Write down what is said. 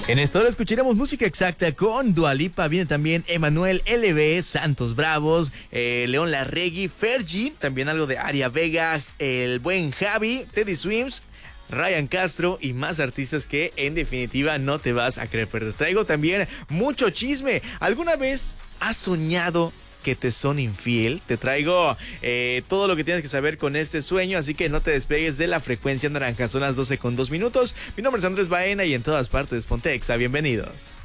En esta hora escucharemos música exacta con Dua Lipa, viene también Emanuel LB, Santos Bravos, León Larregui, Fergie, también algo de Aria Vega, el buen Javi, Teddy Swims, Ryan Castro y más artistas que en definitiva no te vas a querer perder. Traigo también mucho chisme. ¿Alguna vez has soñado que te son infiel? Te traigo todo lo que tienes que saber con este sueño, así que no te despegues de la frecuencia naranja. Son las 12:02. Mi nombre es Andrés Baena y en todas partes Ponte Exa. Bienvenidos.